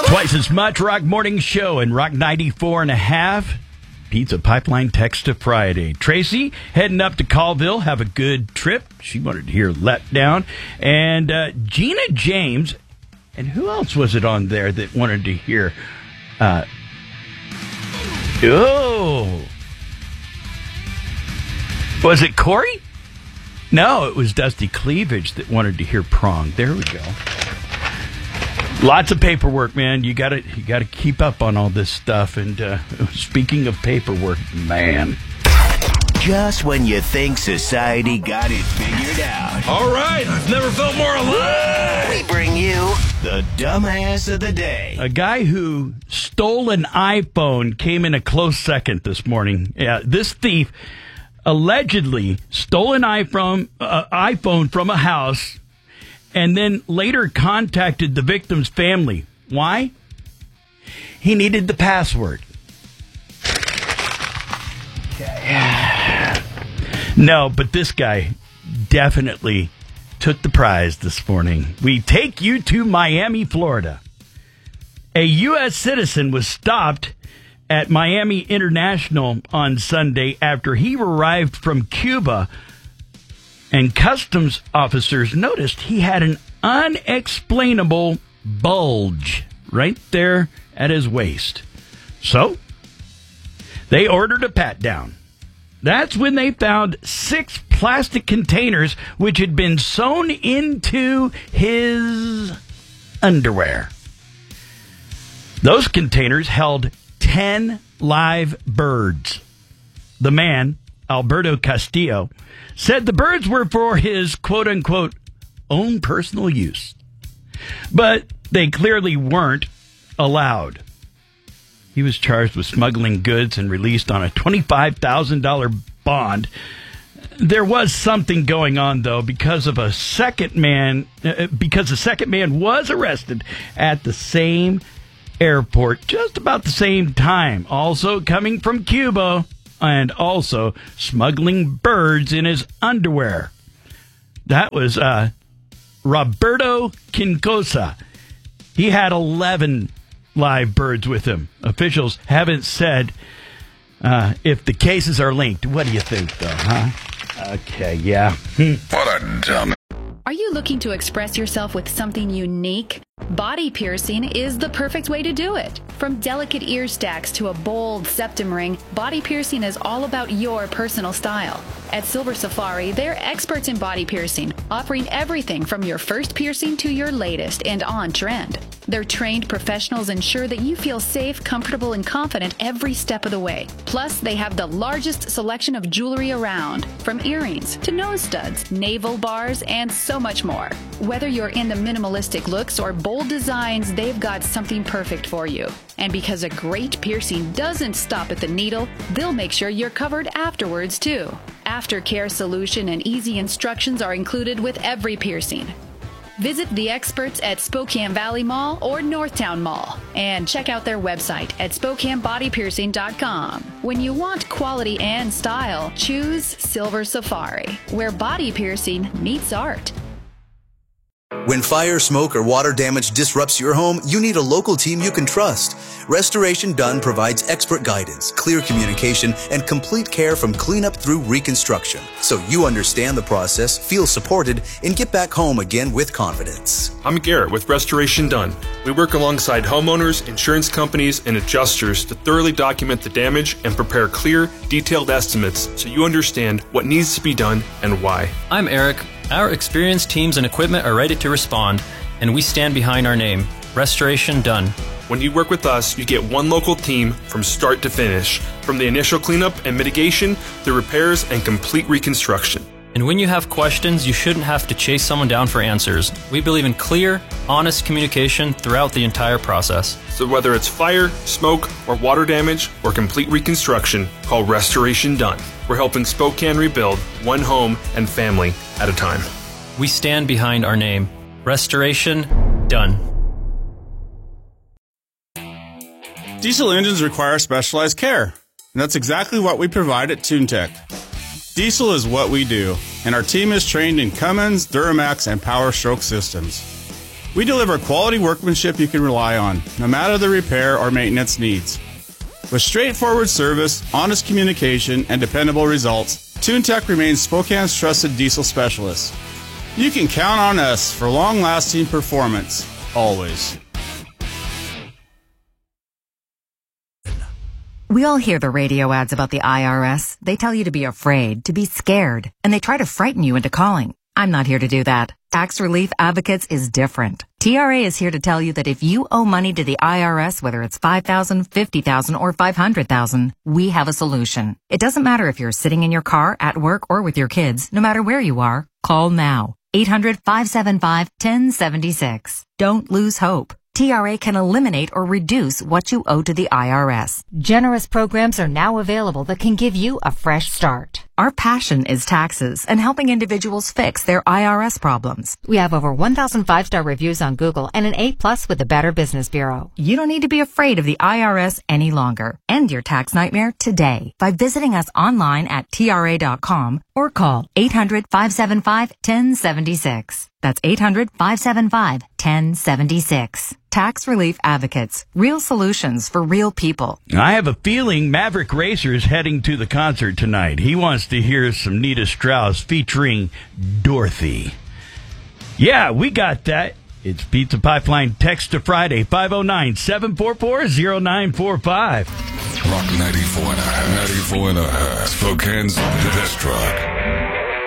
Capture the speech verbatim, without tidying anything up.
Twice as much Rock Morning Show and Rock ninety-four and a half. Pizza Pipeline text to Friday. Tracy heading up to Colville. Have a good trip. She wanted to hear Let Down. And uh, Gina James. And who else was it on there that wanted to hear? Uh, oh. Was it Corey? No, it was Dusty Cleavage that wanted to hear Prong. There we go. Lots of paperwork, man. You gotta, you gotta keep up on all this stuff. And uh, speaking of paperwork, man. Just when you think society got it figured out. All right, I've never felt more alive. We bring you the dumbass of the day. A guy who stole an iPhone came in a close second this morning. Yeah, this thief allegedly stole an iPhone, uh, iPhone from a house and then later contacted the victim's family. Why? He needed the password. Okay. No, but this guy definitely took the prize this morning. We take you to Miami, Florida. A U S citizen was stopped at Miami International on Sunday after he arrived from Cuba, and customs officers noticed he had an unexplainable bulge right there at his waist. So they ordered a pat down. That's when they found six plastic containers which had been sewn into his underwear. Those containers held ten live birds. The man, Alberto Castillo, said the birds were for his quote-unquote own personal use. But they clearly weren't allowed. He was charged with smuggling goods and released on a twenty-five thousand dollars bond. There was something going on, though, because of a second man, uh, because a second man was arrested at the same airport just about the same time, also coming from Cuba and also smuggling birds in his underwear. That was uh, Roberto Quincosa. He had eleven live birds with him. Officials haven't said uh, if the cases are linked. What do you think, though, huh? Okay, yeah. Hmm. What a dumb... Are you looking to express yourself with something unique? Body piercing is the perfect way to do it. From delicate ear stacks to a bold septum ring, body piercing is all about your personal style. At Silver Safari, they're experts in body piercing, offering everything from your first piercing to your latest and on trend. Their trained professionals ensure that you feel safe, comfortable, and confident every step of the way. Plus, they have the largest selection of jewelry around, from earrings to nose studs, navel bars, and so much more. Whether you're into minimalistic looks or bold designs, they've got something perfect for you. And because a great piercing doesn't stop at the needle, they'll make sure you're covered afterwards, too. Aftercare solution and easy instructions are included with every piercing. Visit the experts at Spokane Valley Mall or Northtown Mall and check out their website at spokane body piercing dot com. When you want quality and style, choose Silver Safari, where body piercing meets art. When fire, smoke, or water damage disrupts your home, you need a local team you can trust. Restoration Done provides expert guidance, clear communication, and complete care from cleanup through reconstruction, so you understand the process, feel supported, and get back home again with confidence. I'm Garrett with Restoration Done. We work alongside homeowners, insurance companies, and adjusters to thoroughly document the damage and prepare clear, detailed estimates so you understand what needs to be done and why. I'm Eric. Our experienced teams and equipment are ready to respond, and we stand behind our name, Restoration Done. When you work with us, you get one local team from start to finish, from the initial cleanup and mitigation, the repairs, and complete reconstruction. And when you have questions, you shouldn't have to chase someone down for answers. We believe in clear, honest communication throughout the entire process. So whether it's fire, smoke, or water damage, or complete reconstruction, call Restoration Done. We're helping Spokane rebuild one home and family at a time. We stand behind our name. Restoration Done. Diesel engines require specialized care, and that's exactly what we provide at TuneTech. Diesel is what we do, and our team is trained in Cummins, Duramax, and Power Stroke systems. We deliver quality workmanship you can rely on, no matter the repair or maintenance needs. With straightforward service, honest communication, and dependable results, TuneTech remains Spokane's trusted diesel specialist. You can count on us for long-lasting performance, always. We all hear the radio ads about the I R S. They tell you to be afraid, to be scared, and they try to frighten you into calling. I'm not here to do that. Tax Relief Advocates is different. T R A is here to tell you that if you owe money to the I R S, whether it's five thousand dollars, fifty thousand dollars, or five hundred thousand dollars, we have a solution. It doesn't matter if you're sitting in your car, at work, or with your kids. No matter where you are, call now. eight hundred, five seven five, one oh seven six. Don't lose hope. T R A can eliminate or reduce what you owe to the I R S. Generous programs are now available that can give you a fresh start. Our passion is taxes and helping individuals fix their I R S problems. We have over one thousand five-star reviews on Google and an A plus with the Better Business Bureau. You don't need to be afraid of the I R S any longer. End your tax nightmare today by visiting us online at T R A dot com or call eight hundred, five seven five, one oh seven six. That's eight hundred, five seven five, one oh seven six. Tax Relief Advocates. Real solutions for real people. I have a feeling Maverick Racer is heading to the concert tonight. He wants to hear some Nita Strauss featuring Dorothy. Yeah, we got that. It's Pizza Pipeline Text to Friday, five oh nine, seven four four, oh nine four five. Rock ninety-four and a half. ninety-four and a half. Spokane's best rock.